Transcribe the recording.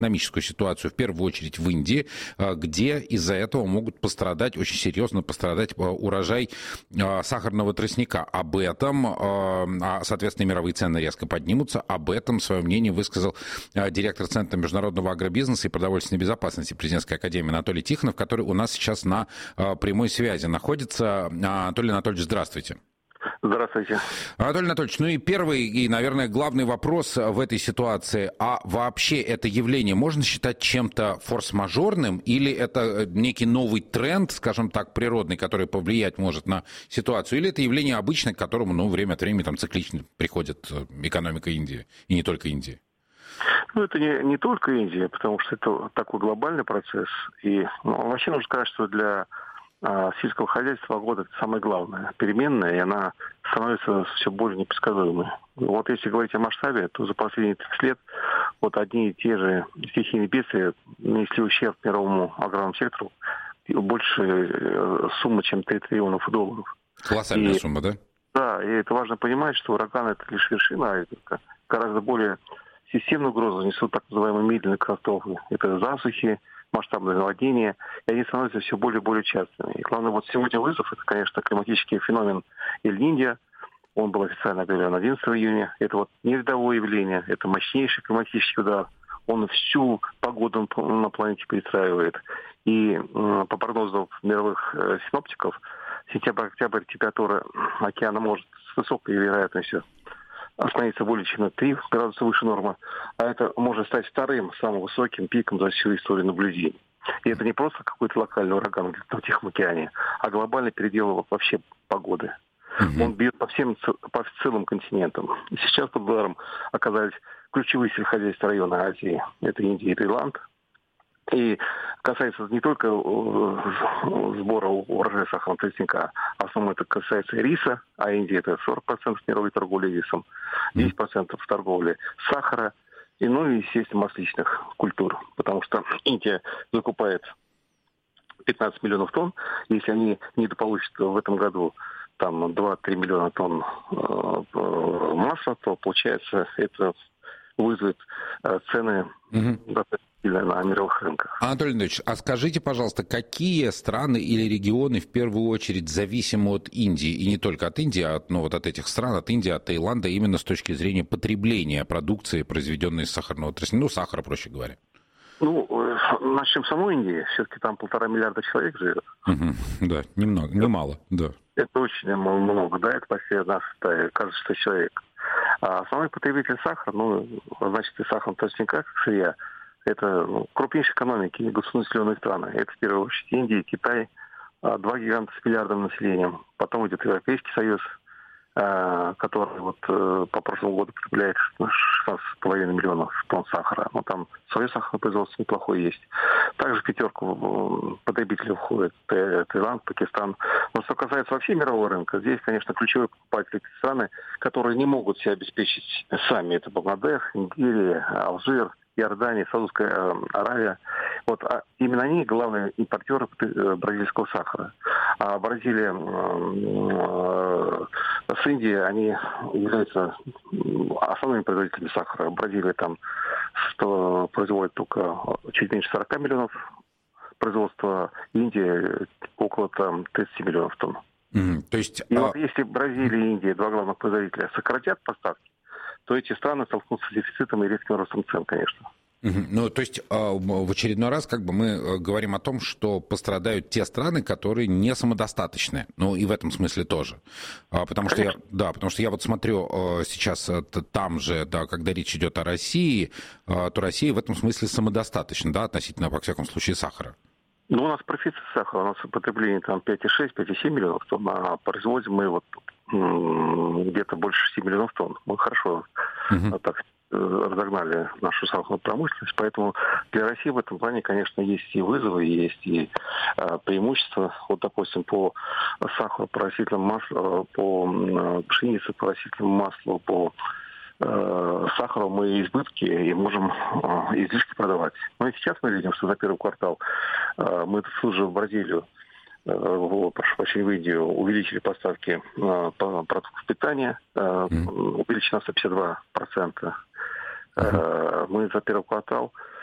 экономическую ситуацию, в первую очередь в Индии, где из-за этого могут пострадать, очень серьезно пострадать урожай сахарного тростника. Об этом, соответственно, мировые цены резко поднимутся. Об этом свое мнение высказал директор Центра международного агробизнеса и продовольственной безопасности Президентской академии Анатолий Тихонов, который у нас сейчас на прямой связи находится. Анатолий Анатольевич, здравствуйте. Здравствуйте. Анатолий Анатольевич, ну и первый и, наверное, главный вопрос в этой ситуации. А вообще это явление можно считать чем-то форс-мажорным или это некий новый тренд, скажем так, природный, который повлиять может на ситуацию? Или это явление обычное, к которому, ну, время от времени там циклично приходит экономика Индии, и не только Индии? Ну, это не только Индия, потому что это такой глобальный процесс. И вообще нужно сказать, что для сельского хозяйства погода — это самое главное, переменная, и она становится все более непредсказуемой. Вот если говорить о масштабе, то за последние 30 лет вот одни и те же стихийные бедствия нанесли ущерб мировому аграрному сектору больше суммы, чем $3 триллиона. Колоссальная сумма, да? Да, и это важно понимать, что ураган — это лишь вершина айсберга. Гораздо более системную угрозу несут так называемые медленные катастрофы. Это засухи, масштабные наводнения, и они становятся все более и более частыми. И главное, вот сегодня вызов — это, конечно, климатический феномен Эль-Ниньо. Он был официально объявлен 11 июня. Это вот не рядовое явление, это мощнейший климатический удар. Он всю погоду на планете перестраивает. И по прогнозам мировых синоптиков, сентябрь-октябрь температура океана может с высокой вероятностью остановиться более чем на 3 градуса выше нормы, а это может стать вторым самым высоким пиком за всю историю наблюдений. И это не просто какой-то локальный ураган где-то в Тихом океане, а глобальный передел вообще погоды. Он бьет по целым континентам. И сейчас под ударом оказались ключевые сельскохозяйственные районы Азии. Это Индия и Таиланд. И касается не только сбора урожая сахарного тростника, а в основном это касается риса, а Индия — это 40% мировой торговли рисом, 10% торговли сахара, и, ну и, естественно, масличных культур. Потому что Индия закупает 15 миллионов тонн. Если они недополучат в этом году там 2-3 миллиона тонн масла, то, получается, это вызовет цены на мировых рынках. Анатолий Андреевич, а скажите, пожалуйста, какие страны или регионы в первую очередь зависимы от Индии, и не только от Индии, а вот от этих стран, от Индии, от Таиланда, именно с точки зрения потребления продукции, произведенной из сахарного тростника, ну, сахара, проще говоря? Ну, начнем с самой Индии. Все-таки там 1,5 миллиарда человек живет. Да, немало, да. Это очень много, да, это почти одна шестая, каждый 6 человек. А основной потребитель сахара, значит, и сахарного тростника, как сырья, это крупнейшие экономики, государственные страны. Это в первую очередь Индия, Китай, два гиганта с миллиардным населением. Потом идет Европейский Союз, который вот по прошлому году потребляет 16,5 миллионов тонн сахара. Но там свое сахарное производство неплохое есть. Также в пятерку потребителей входит Таиланд, Пакистан. Но что касается вообще мирового рынка, здесь, конечно, ключевые покупатели — страны, которые не могут себя обеспечить сами. Это Бангладеш, Нигерия, Алжир, Иордания, Саудовская Аравия. Вот именно они главные импортеры бразильского сахара. А Бразилия с Индией, они являются основными производителями сахара. Бразилия там производит только чуть меньше 40 миллионов производства, Индия около 30 миллионов тонн. То есть, вот если Бразилия и Индия, два главных производителя, сократят поставки, то эти страны столкнутся с дефицитом и резким ростом цен, конечно. Ну, то есть в очередной раз как бы мы говорим о том, что пострадают те страны, которые не самодостаточны. Ну, и в этом смысле тоже. Потому что я вот смотрю сейчас там же, да, когда речь идет о России, то Россия в этом смысле самодостаточна, да, относительно, во всяком случае, сахара. Ну, у нас профицит сахара, у нас потребление там 5,6-5,7 миллионов тонн, а производим мы вот где-то больше 6 миллионов тонн. Мы хорошо так разогнали нашу сахарную промышленность, поэтому для России в этом плане, конечно, есть и вызовы, есть и преимущества. Вот, допустим, по сахару, по растительному маслу, по пшенице, по растительному маслу, по сахару мы избытки и можем излишки продавать. Но и сейчас мы видим, что за первый квартал мы служим в Бразилию, прошу прощения, в Индию, увеличили поставки продуктов питания, увеличено на 152%. Мы за первый квартал